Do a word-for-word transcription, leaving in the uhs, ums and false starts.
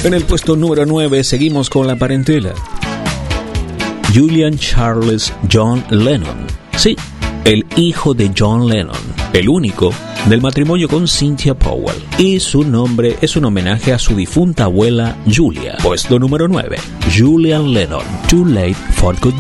En el puesto número nueve seguimos con la parentela. Julian Charles John Lennon. Sí, el hijo de John Lennon, el único del matrimonio con Cynthia Powell. Y su nombre es un homenaje a su difunta abuela Julia. Puesto número nueve. Julian Lennon, Too Late for Goodbye.